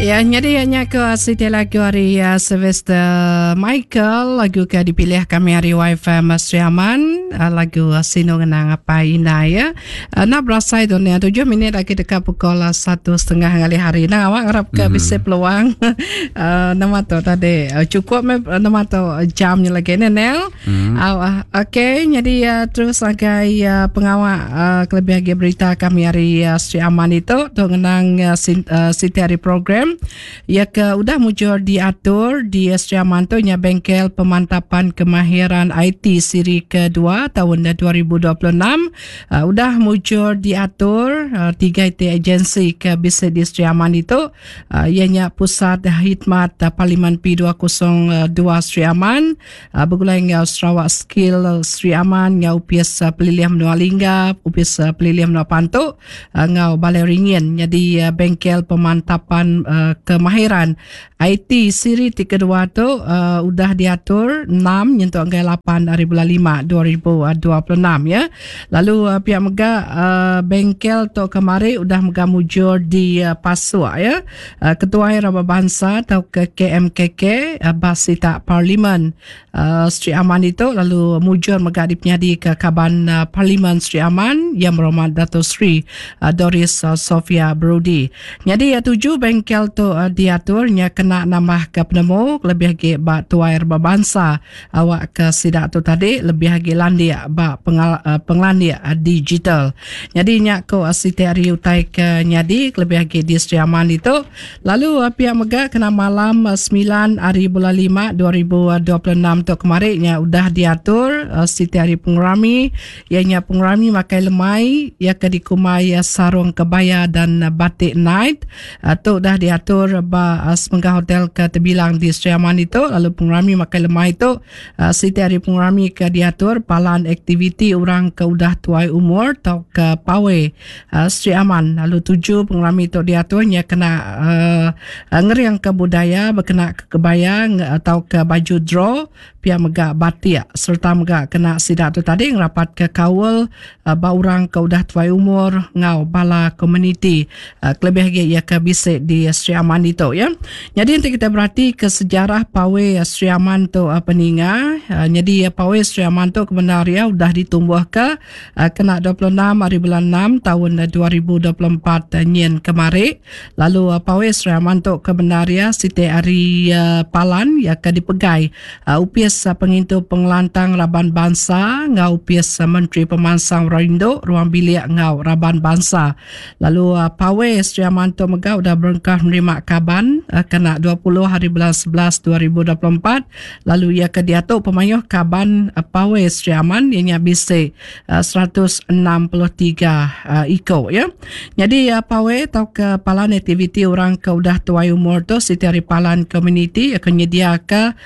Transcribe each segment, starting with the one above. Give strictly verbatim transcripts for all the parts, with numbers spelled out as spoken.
Ya, nyari hanya ke Siti lagu hari uh, Sylvester Michael, lagu ke dipilih kami hari Y F M Sri Aman, uh, lagu uh, Sino Ngenang Apa Ina ya. Uh, nak berasa itu ni tujuh minit lagi dekat pukul uh, satu setengah kali hari. Nah, awak harap ke mm-hmm. bisa peluang uh, nama tu tadi uh, cukup me, uh, nama tu uh, jamnya lagi ni Nel. Mm-hmm. Uh, okay, jadi uh, terus lagi uh, pengawal uh, kelebih lagi berita kami hari uh, Sri Aman itu tu ngenang uh, uh, Siti hari program. Ya ke udah muncul diatur di Sri Aman tu nya bengkel pemantapan kemahiran I T siri kedua tahun dua ribu dua puluh enam uh, udah muncul diatur uh, tiga I T agensi ke bisnes di Sri Aman itu uh, ianya Pusat Khidmat uh, Parlimen P dua kosong dua Sri Aman uh, bergulai ngau Sarawak Skill Sri Aman ngau upias uh, pelilih menua lingga upias uh, pelilih menua pantuk uh, ngau Balai Ringin jadi uh, bengkel pemantapan uh, kemahiran I T siri tiga dua tu uh, udah diatur enam nyentuh angka lapan hari bulan lima dua ribu dua puluh enam ya. Lalu uh, pihak mega uh, bengkel tu kemari udah mega mujur di uh, Pasua ya. Uh, Ketua Raba Bangsa atau ke K M K K uh, Basita Parlimen uh, Sri Aman itu lalu mujur mega dipenyadi ke Kaban uh, Parlimen Sri Aman yang berhormat Dato' Sri uh, Doris uh, Sofia Brody. Jadi uh, tujuh bengkel tu uh, diaturnya kena nambah ke penemu lebih lagi bak tuai Raba Bangsa awak ke sidak tu tadi lebih lagi landia bak pengal, uh, penglandia uh, digital. Jadi nyak ko Siti hari utai ke nyadi lebih lagi di Sri Aman itu lalu uh, pihak mega kena malam uh, sembilan hari bulan lima dua ribu dua puluh enam tu kemarin nya udah diatur uh, Siti hari pengurami ianya pengurami makai lemai ya ke dikumai uh, sarung kebaya dan uh, batik night uh, tu dah diatur ba uh, semenggah hotel ke terbilang di Sri Aman itu lalu pengurami makai lemah itu uh, Siti hari pengurami ke diatur palan aktiviti orang ke udah tuai umur atau ke pawai uh, Sri Aman lalu tujuh pengurami itu diaturnya kena uh, ngeriang ke budaya berkena ke kebaya atau ke baju draw pihak megak batik serta megak kena sidak tu tadi ngerapat ke kawal uh, ba orang ke udah tuai umur ngau bala komuniti uh, kelebih lagi ia ke bisik di Sri Aman itu ya. Jadi nanti kita berhati ke sejarah pawai Sri Aman tu uh, peninga. Uh, jadi uh, pawai Sri Aman tu kebenaran sudah ditumbuh ke uh, kena dua puluh enam hari bulan enam tahun uh, dua ribu dua puluh empat uh, nyen kemarin. Lalu uh, pawai Sri Aman tu kebenaran Siti hari uh, Palan ya ke dipegai uh, upias uh, pengintu pengelantang Raban Bangsa ngau upias uh, Menteri Pemansang Roindo ruang bilik ngau Raban Bangsa. Lalu uh, pawai Sri Aman tu mega udah berengkah menerima kaban uh, kena dua puluh hari bulan sebelas dua ribu dua puluh empat lalu ia ke diatur pemayuh kaban uh, pawai Sri Aman ianya bisik uh, seratus enam puluh tiga uh, iko ya. Jadi uh, pawai atau ke palan aktiviti orang ke udah tuai umur tu Siti hari palan community akan nyedia ke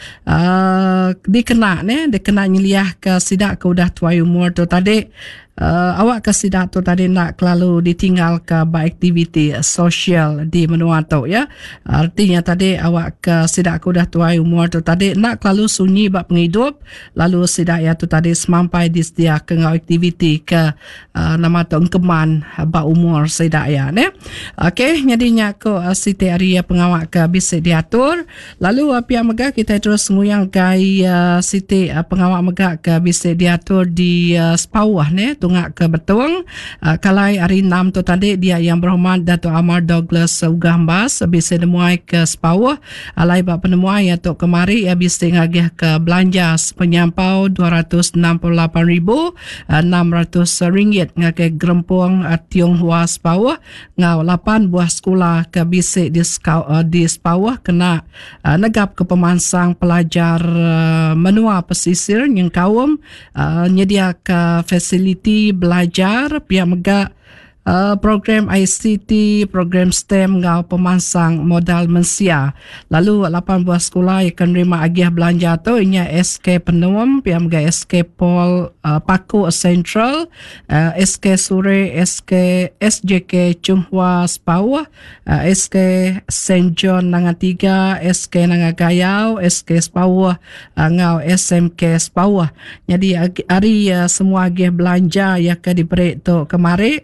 uh, dikena ne dikena nyeliah ke sidak ke udah tuai umur tu tadi. Uh, awak ke sidak tu tadi nak kelalu ditinggal ke aktiviti sosial di menua tu ya. Artinya tadi awak ke sidak ke udah tuai umur tu tadi nak kelalu sunyi bak penghidup lalu sidak ya tu tadi semampai disedia ke ngau aktiviti ke uh, nama tu engkeman bak umur sidak ya ne. Okey, nyadinya ko uh, Siti hari pengawak ke bisik diatur lalu uh, pihak mega kita terus nguyang kai uh, Siti uh, pengawak mega ke bisik diatur di uh, Sepawah ne tungak ke Betung uh, kalai hari enam tu tadi dia yang berhormat Dato' Amar Douglas Ugah Mbas bisa demuai ke Sepawah alai bak penemuai ya tu kemari ya bisa ngagih ke belanja penyampau dua ratus enam puluh lapan ribu enam ratus ringgit ngagih gerempung uh, Tionghoa Sepawah ngau lapan buah sekolah ke bisik di, uh, di Sepawah kena uh, negap ke pemansang pelajar uh, menua pesisir yang kaum uh, nyedia ke fasiliti belajar pihak mega uh, program I C T, program STEM ngau pemansang modal mensia. Lalu lapan buah sekolah yang akan menerima agiah belanja tu ianya S K Penuam, pihak mega S K Pol uh, Paku Central, uh, S K Sure, S K S J K Chunghua Sepawah, uh, S K Saint John Nangatiga, S K Nangagayau, S K Sepawah uh, ngau S M K Sepawah. Jadi hari uh, semua agiah belanja yang akan diberi tu kemarin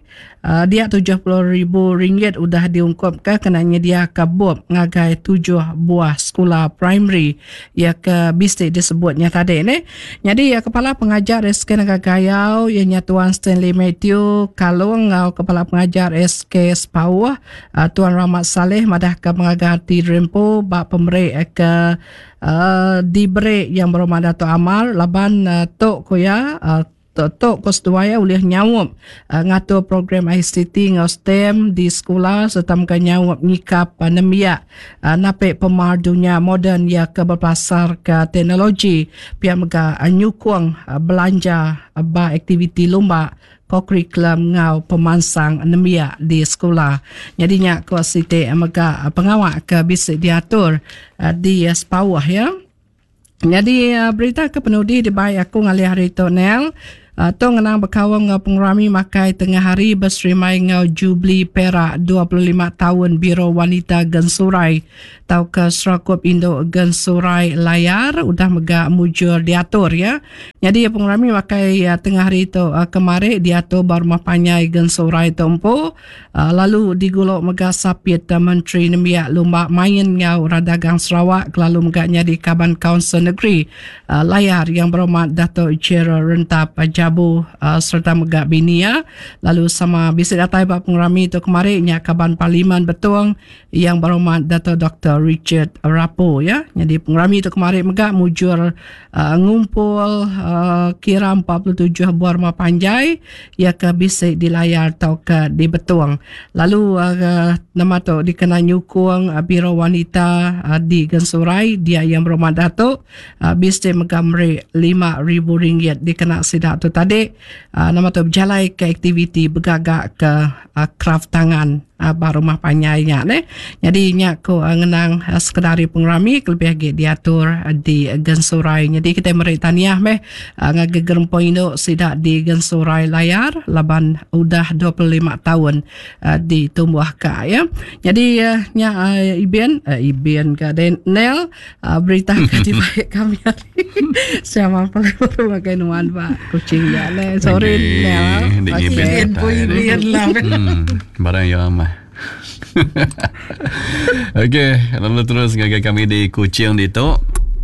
uh, dia tujuh puluh ribu ringgit udah diungkapkan kenanya dia kabut ngagai tujuh buah sekolah primary ya ke bisik disebutnya tadi ni. Jadi ya kepala pengajar S K Negara Gayau ianya Tuan Stanley Matthew Kalung ngau kepala pengajar S K Sepawah uh, Tuan Rahmat Saleh madah ke pengajar di Rempo bak pemerih ke uh, diberi yang berhormat Dato' Amal laban uh, Tok Koya uh, Tok Kostuaya boleh nyawap uh, ngatur program I C T ngau S T E M di sekolah serta muka nyawap nyikap uh, nemiak uh, napik pemar dunia moden ya ke berpasar ke teknologi pihak muka uh, nyukung uh, belanja uh, ba aktiviti lomba kurikulum ngau pemansang nemiak di sekolah. Jadinya kuasiti muka uh, pengawak ke bisik diatur uh, di uh, Sepawah ya. Jadi uh, berita ke penudi dibaik aku ngalih hari tonel. Uh, to ngenang berkawang ngau pengrami makai tengah hari berserimai ngau Jubli Perak dua puluh lima tahun Biro Wanita Gensurai tau ke Serakup Indo Gensurai Layar udah mega mujur diatur ya. Jadi pengrami makai uh, tengah hari tu uh, kemarin diatur baru mapanyai Gensurai Tompo uh, lalu digulok mega sapit uh, Menteri Nemiak Lumba Main ngau Radagang Sarawak lalu meganya di Kaban Kaunsil Negeri uh, Layar yang berhormat Dato' Chera Rentap uh, Jabu uh, serta megak binia lalu sama bisik datai bak pengrami itu kemarin nya Kaban Parlimen Betuang yang berhormat Dato' Doktor Richard Rapo ya. Jadi pengrami itu kemarin megak mujur uh, ngumpul uh, kira empat puluh tujuh buah rumah panjai ya ke bisik di layar atau ke di Betuang. Lalu uh, nama tu dikenal nyukung uh, Biro Wanita uh, di Gensurai dia yang berhormat Dato' uh, bisik megak meri lima ribu ringgit dikenal sidak tu tadi uh, nama tu berjalan ke aktiviti bergagak ke uh, craft tangan uh, baru rumah panyainya ne. Jadi nyak ko uh, ngenang uh, sekedari pengrami lebih lagi diatur uh, di Gensurai. Jadi kita meri taniah meh uh, ngagegerem poindo sidak di Gensurai Layar laban udah dua puluh lima tahun uh, di tumbuh ka ya. Jadi uh, nyak uh, Iben uh, Iben ka den Nel uh, berita ka di baik kami hari. Siapa paling baru makan nuan Pak kucing ya le. Sorry Nel. Okey. Iben lah. Barang yang amah. Okey, lalu terus ngagai kami di Kuching itu.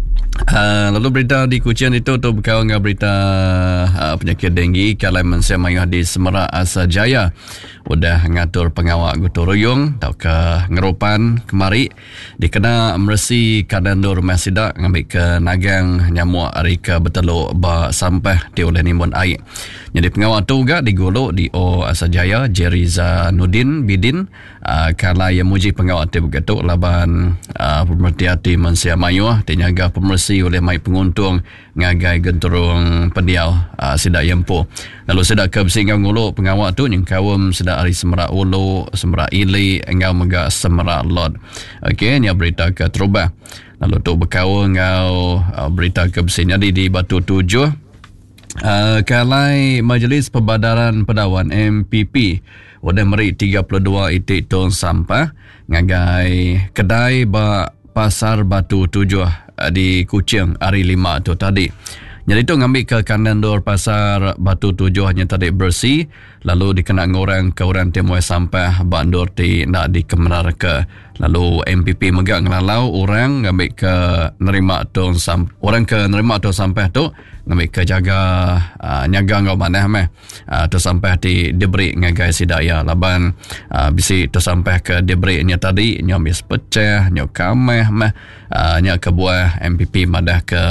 Uh, lalu berita di Kuching itu tu berkawal dengan berita uh, penyakit denggi kalai mensia mayah di Semerak Asa Jaya udah ngatur pengawak gotong royong tau ke ngerupan kemari dikena meresi keadaan rumah sidak ngambil ke nagang nyamuk arika berteluk ba sampah di oleh nimbun air. Jadi pengawak tu juga digolok di O Asa Jaya Jerry Zanudin Bidin uh, kala yang muji pengawak tu begitu laban uh, pemerhati mensia mayah dinyaga pemersi oleh mai penguntung ngagai genturung pendiau uh, sidak yempo. Lalu sidak ke bersingau nguluk pengawak tu yang kawum sidak hari Semerak Ulu, Semerak Ili, engau megak Semerak Lot. Okey, ni berita ke terubah. Lalu tu berkawal ngau uh, berita ke bersing. Jadi di Batu Tujuh Uh, kalai Majlis Pembadaran Pedawan M P P udah meri tiga puluh dua itik ton sampah ngagai kedai ba Pasar Batu Tujuh uh, di Kuching hari lima tu tadi. Jadi tu ngambil ke kanan dor Pasar Batu Tujuh hanya tadi bersih lalu dikena ngorang ke orang temuai sampah bandor ti nak dikemenar ke. Lalu M P P megak ngelalau orang ngambil ke nerima tong sampah orang ke nerima tong sampah tu ngambil ke jaga uh, nyaga ngau mana meh uh, tu sampah di diberi ngagai sidaya laban uh, bisi tu sampah ke diberi nya tadi nya mis pecah nya kameh meh uh, nya ke buah M P P madah ke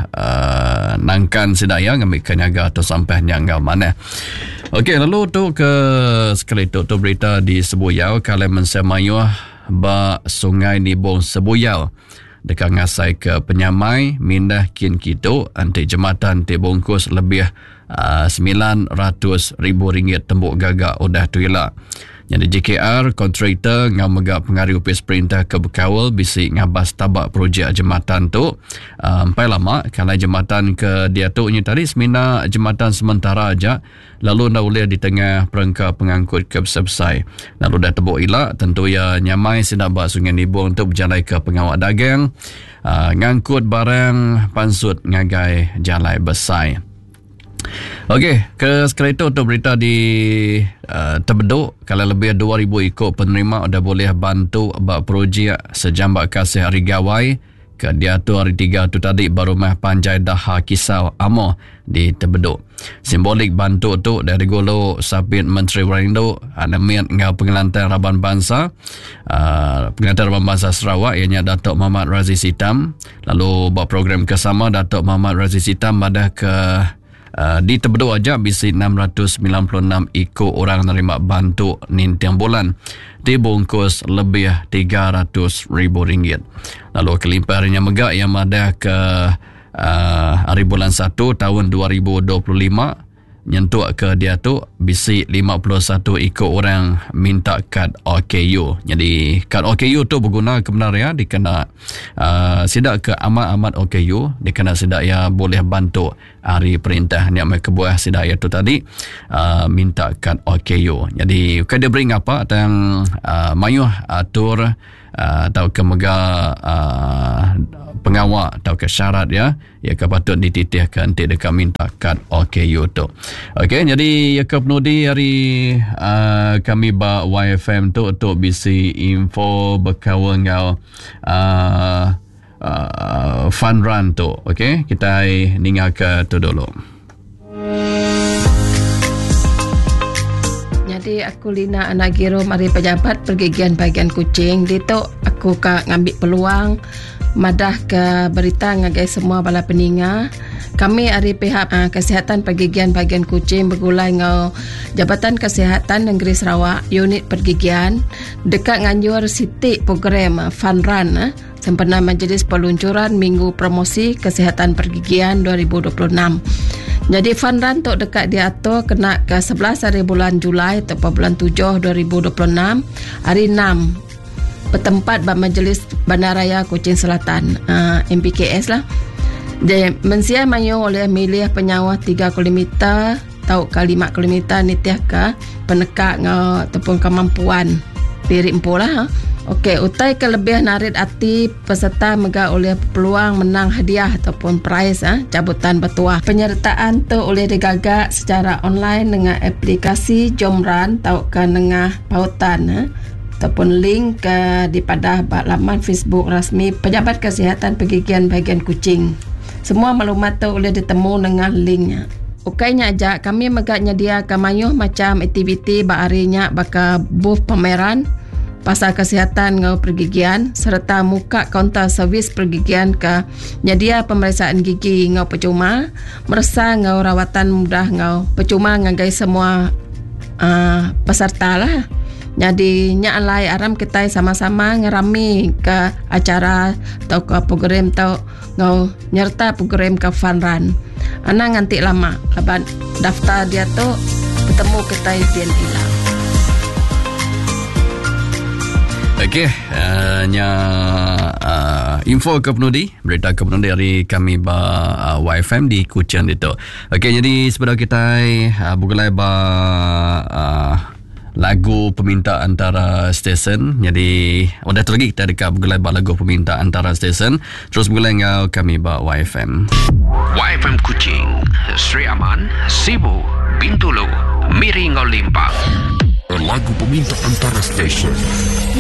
uh, nangkan sidaya ngambil ke nyaga tu sampah nya ngau mana. Okey, lalu tu ke sekali tu tu berita di Sebuyau kalau mensemayuh ba Sungai Nibong Sebuyau dekat ngasai ke Penyamai mindah kin kitu anti jematan ti bungkus lebih uh, sembilan ratus ribu ringgit tembuk gagak udah tuila. Jadi J K R kontraktor ngau megak pengaruh upis perintah ke Bekawal bisi ngabas tabak projek jematan tu uh, empai lama kalau jematan ke dia tu nya tadi semina jematan sementara aja lalu dah boleh di tengah perangka pengangkut ke besar-besar lalu dah tebuk ilak tentu ya nyamai sidak bak Sungai Nibong untuk berjalan ke pengawak dagang uh, ngangkut barang pansut ngagai jalai besar. Okey, ke sekali itu untuk berita di uh, Terbeduk, kalau lebih dua ribu ikut penerima dah boleh bantu buat projek sejambak kasih hari gawai ke dia tu hari tiga tu tadi Barumah Panjai Daha Kisau Amo di Terbeduk. Simbolik bantu tu dari Golo Sabit Menteri Warindo Anamit ngau pengelantan Raban Bangsa uh, pengelantan Raban Bangsa Sarawak ianya Datuk Muhammad Razis Hitam. Lalu buat program kesama Datuk Muhammad Razis Hitam pada ke Uh, di Terbeduk aja bisi enam ratus sembilan puluh enam ikut orang nerima bantu nintiang bulan dibungkus lebih tiga ratus ribu ringgit. Lalu kelimpah harinya megak yang ada ke uh, hari bulan satu tahun dua ribu dua puluh lima nyentuh ke dia tu bisi lima puluh satu ikut orang minta kad O K U. Jadi kad O K U tu berguna kebenaran dikena uh, sidak ke amat-amat O K U dikena sidak ya boleh bantu hari perintah yang mereka buat sidak ya tu tadi uh, minta kad O K U. Jadi kada bring apa tang uh, mayuh atur uh, atau ke mega uh, pengawal atau ke syarat ya ia ke patut dititihkan tidak dekat minta kad O K U tu. Okey, jadi ya ke penudi hari uh, kami ba Y F M tu untuk bisi info berkawan ngau uh, uh, fun run tu. Okey, kita ningal ke tu dulu. Jadi aku Lina anak giro mari pejabat pergigian bagian Kuching. Dito aku ka ngambil peluang madah ke berita ngagai semua bala peninga. Kami dari pihak uh, kesihatan pergigian bagian Kuching bergulai ngau Jabatan Kesihatan Negeri Sarawak unit pergigian dekat nganjur siti program uh, fun run uh, sempena majlis peluncuran Minggu Promosi Kesihatan Pergigian dua ribu dua puluh enam. Jadi fun run tu dekat diatur kena ke sebelas hari bulan Julai atau bulan tujuh dua ribu dua puluh enam hari enam bertempat pada Majlis Bandaraya Kuching Selatan uh, M P K S lah. Jadi mensia mayu oleh milih penyawah tiga kilometer atau ke lima kilometer nitiah ke penekak ngau ataupun kemampuan diri empu lah. Ha? Okey, utai kelebihan narik hati peserta mega oleh peluang menang hadiah ataupun prize ha? Cabutan bertuah. Penyertaan tu oleh digagak secara online dengan aplikasi Jomran atau ke nengah pautan ha? Ataupun link ke di pada laman Facebook rasmi Pejabat Kesihatan Pergigian Bahagian Kuching. Semua maklumat tu boleh ditemu dengan linknya. Okeynya aja kami megak nyedia kamayuh macam aktiviti baharinya baka booth pameran pasal kesihatan ngau pergigian serta muka kaunter servis pergigian ke nyedia pemeriksaan gigi ngau percuma, meresa ngau rawatan mudah ngau percuma ngagai semua uh, peserta lah. Jadi nya alai aram kita sama-sama ngerami ke acara atau ke program atau ngau nyerta program ke fun run. Ana nganti lama laban daftar dia tu ketemu kita di Ila. Okey, uh, nya uh, info ke penudi, berita ke penudi dari kami ba uh, Y F M di Kuching itu. Okey, jadi sebelum kita uh, bergulai ba uh, lagu peminta antara stesen. Jadi udah tu lagi kita dekat bergulai ba lagu peminta antara stesen. Terus bergulai ngau kami ba Y F M. Y F M Kuching, Sri Aman, Sibu, Bintulu, Miri ngau Limpang. Lagu peminta antara stesen.